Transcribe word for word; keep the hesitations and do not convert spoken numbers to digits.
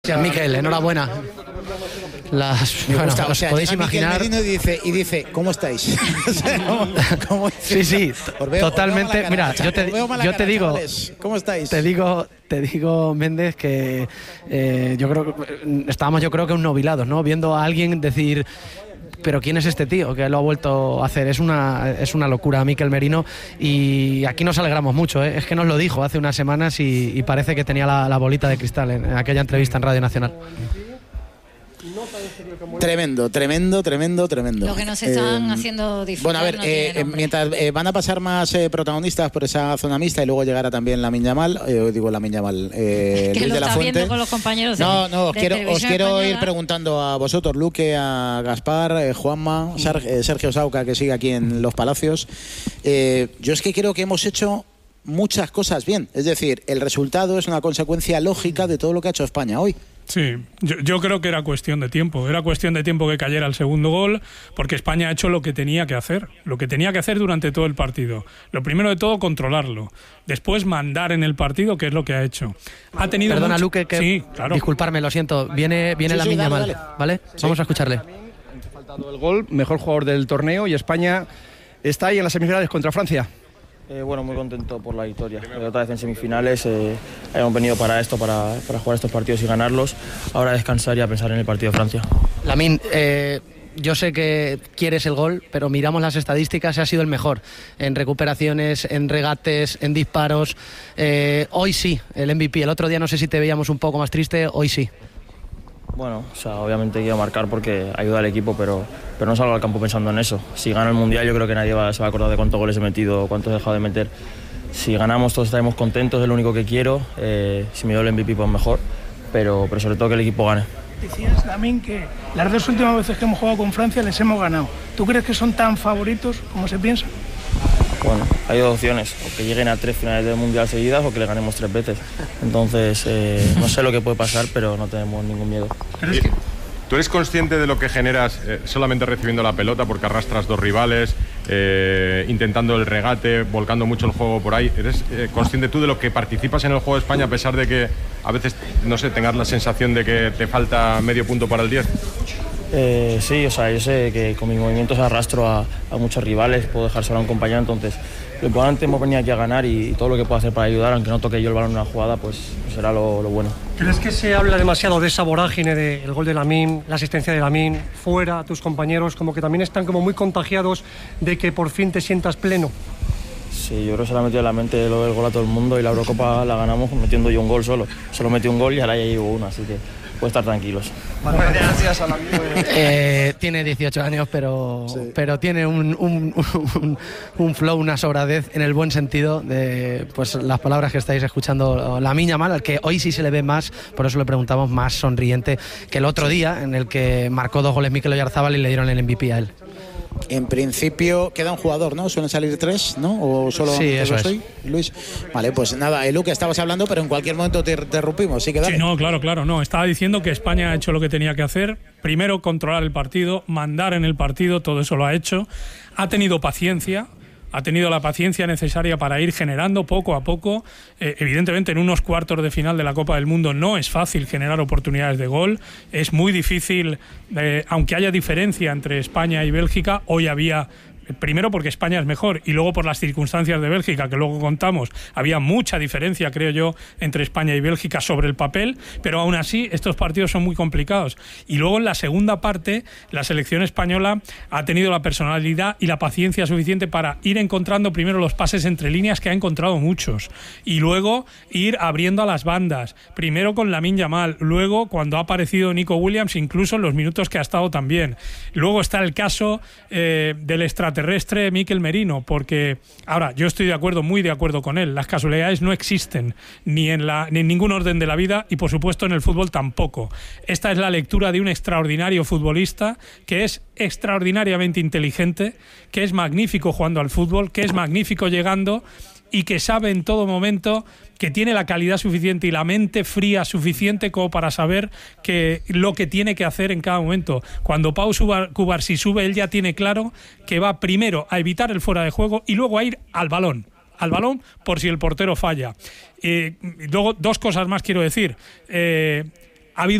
Miquel, enhorabuena. Las, Me bueno, gusta, o os sea, podéis llega Miquel imaginar. Merino y dice, y dice, ¿cómo estáis? O sea, ¿cómo, cómo Sí, sí, Os veo- os totalmente. veo mala Mira, cara, yo te, os veo mala yo cara, te digo, chavales. ¿Cómo estáis? te digo, te digo, Méndez, que eh, yo creo que eh, estábamos, yo creo que un novilados, ¿no? Viendo a alguien decir, pero ¿quién es este tío que lo ha vuelto a hacer? Es una, es una locura, Miquel Merino, y aquí nos alegramos mucho, ¿eh? Es que nos lo dijo hace unas semanas y, y parece que tenía la, la bolita de cristal en, en aquella entrevista en Radio Nacional. Tremendo, tremendo, tremendo, tremendo. Lo que nos están Eh, haciendo disfrutar. Bueno, a ver, no eh, tiene nombre. mientras eh, van a pasar más eh, protagonistas por esa zona mixta y luego llegará también Lamine Yamal, eh, digo Lamine Yamal, eh, que Luis lo de la está Fuente. viendo con los compañeros de- No, no, os de quiero, os Televisión quiero ir Española. preguntando a vosotros, Luque, a Gaspar, eh, Juanma, Sar- eh, Sergio Sauca, que sigue aquí en Los Palacios. Eh, yo es que creo que hemos hecho muchas cosas bien. Es decir, el resultado es una consecuencia lógica de todo lo que ha hecho España hoy. Sí, yo, yo creo que era cuestión de tiempo. Era cuestión de tiempo que cayera el segundo gol, porque España ha hecho lo que tenía que hacer. Lo que tenía que hacer durante todo el partido. Lo primero de todo, controlarlo. Después, mandar en el partido, que es lo que ha hecho. Ha tenido Perdona, mucho... Luque, que Sí, claro. disculparme, lo siento. Viene, viene Sí, la sí, Lamine dale, Yamal, dale. ¿vale? Vamos a escucharle. El gol, mejor jugador del torneo, y España está ahí en las semifinales contra Francia. Eh, bueno, muy contento por la victoria. Eh, otra vez en semifinales, eh, hemos venido para esto, para, para jugar estos partidos y ganarlos. Ahora descansar y a pensar en el partido de Francia. Lamine, eh, yo sé que quieres el gol, pero miramos las estadísticas, ha sido el mejor en recuperaciones, en regates, en disparos. Eh, hoy sí, el M V P. El otro día no sé si te veíamos un poco más triste, hoy sí. Bueno, o sea, obviamente quiero marcar porque ayuda al equipo, pero, pero no salgo al campo pensando en eso. Si gano el Mundial, yo creo que nadie va, se va a acordar de cuántos goles he metido o cuántos he dejado de meter. Si ganamos, todos estaremos contentos, es lo único que quiero. Eh, si me doy el M V P, pues mejor, pero, pero sobre todo que el equipo gane. Decías también que las dos últimas veces que hemos jugado con Francia les hemos ganado. ¿Tú crees que son tan favoritos como se piensa? Bueno, hay dos opciones, o que lleguen a tres finales del Mundial seguidas o que le ganemos tres veces. Entonces, eh, no sé lo que puede pasar, pero no tenemos ningún miedo. ¿Tú eres consciente de lo que generas eh, solamente recibiendo la pelota porque arrastras dos rivales, eh, intentando el regate, volcando mucho el juego por ahí? ¿Eres eh, consciente tú de lo que participas en el juego de España a pesar de que a veces, no sé, tengas la sensación de que te falta medio punto para el diez? Eh, sí, o sea, yo sé que con mis movimientos arrastro a, a muchos rivales, puedo dejar solo a un compañero, entonces lo importante hemos venido aquí a ganar y, y todo lo que puedo hacer para ayudar, aunque no toque yo el balón en una jugada, pues será lo, lo bueno. ¿Crees que se habla demasiado de esa vorágine del gol de Lamine, la asistencia de Lamine, fuera, tus compañeros, como que también están como muy contagiados de que por fin te sientas pleno? Sí, yo creo que se le ha metido en la mente lo del gol a todo el mundo y la Eurocopa la ganamos metiendo yo un gol solo. Solo metí un gol y ahora ya llevo uno, así que puede estar tranquilos. Gracias a la Eh, tiene dieciocho años, pero, Sí. pero tiene un, un, un, un flow, una sobradez en el buen sentido de pues las palabras que estáis escuchando. Lamine Yamal, al que hoy sí se le ve más, por eso le preguntamos, más sonriente que el otro día, en el que marcó dos goles Mikel Oyarzabal y le dieron el M V P a él. En principio queda un jugador, ¿no? Suelen salir tres, ¿no? ¿O solo Sí, eso es. soy? Luis. Vale, pues nada, eh, Luque, estabas hablando, pero en cualquier momento te interrumpimos, sí que dale. Sí, no, claro, claro, no. Estaba diciendo que España ha hecho lo que tenía que hacer. Primero, controlar el partido, mandar en el partido, todo eso lo ha hecho. Ha tenido paciencia. Ha tenido la paciencia necesaria para ir generando poco a poco. Eh, evidentemente, en unos cuartos de final de la Copa del Mundo no es fácil generar oportunidades de gol. Es muy difícil, eh, aunque haya diferencia entre España y Bélgica, hoy había... Primero porque España es mejor y luego por las circunstancias de Bélgica, que luego contamos, había mucha diferencia, creo yo, entre España y Bélgica sobre el papel, pero aún así estos partidos son muy complicados. Y luego en la segunda parte, la selección española ha tenido la personalidad y la paciencia suficiente para ir encontrando primero los pases entre líneas, que ha encontrado muchos, y luego ir abriendo a las bandas, primero con Lamine Yamal, luego cuando ha aparecido Nico Williams, incluso en los minutos que ha estado también. Luego está el caso eh, del extraterrestre Miquel Merino, porque ahora yo estoy de acuerdo, muy de acuerdo con él, las casualidades no existen ni en, la, ni en ningún orden de la vida y por supuesto en el fútbol tampoco. Esta es la lectura de un extraordinario futbolista que es extraordinariamente inteligente, que es magnífico jugando al fútbol, que es magnífico llegando y que sabe en todo momento, que tiene la calidad suficiente y la mente fría suficiente como para saber que lo que tiene que hacer en cada momento. Cuando Pau Cubarsí sube, él ya tiene claro que va primero a evitar el fuera de juego y luego a ir al balón. al balón por si el portero falla. Eh, luego, dos cosas más quiero decir. Eh,